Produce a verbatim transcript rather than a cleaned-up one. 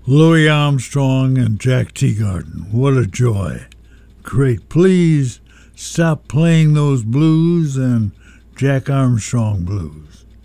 Louis Armstrong and Jack Teagarden. What a joy. Great. Please stop playing those blues and Jack Armstrong blues.